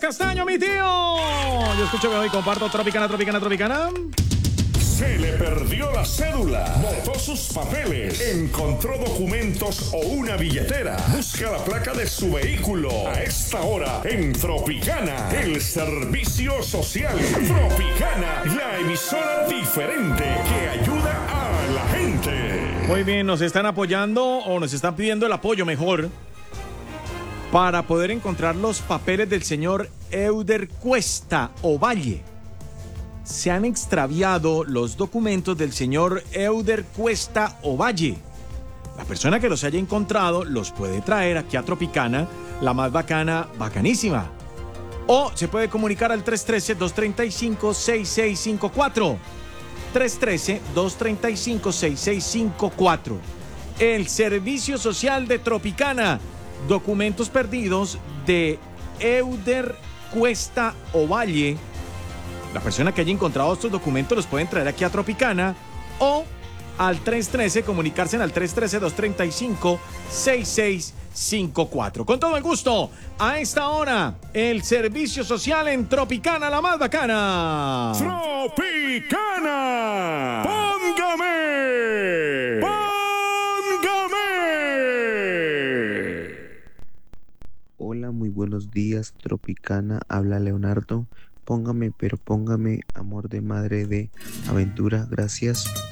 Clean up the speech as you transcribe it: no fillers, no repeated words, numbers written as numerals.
Castaño, mi tío. Yo escucho, veo y comparto Tropicana. Se le perdió la cédula, botó sus papeles, encontró documentos o una billetera. Busca la placa de su vehículo. A esta hora en Tropicana, el servicio social. Tropicana, la emisora diferente que ayuda a la gente. Muy bien, nos están apoyando o nos están pidiendo el apoyo mejor para poder encontrar los papeles del señor Euder Cuesta Ovalle. Se han extraviado los documentos del señor Euder Cuesta Ovalle. La persona que los haya encontrado los puede traer aquí a Tropicana, la más bacana, bacanísima. O se puede comunicar al 313-235-6654. 313-235-6654. El Servicio Social de Tropicana. Documentos perdidos de Euder Cuesta Ovalle. La persona que haya encontrado estos documentos los pueden traer aquí a Tropicana o al 313, comunicarse al 313-235-6654. Con todo el gusto, a esta hora, el servicio social en Tropicana, la más bacana. ¡Tropicana! ¡Póngame! Hola, muy buenos días, Tropicana. Habla Leonardo. Póngame, pero póngame, amor de madre de aventura. Gracias.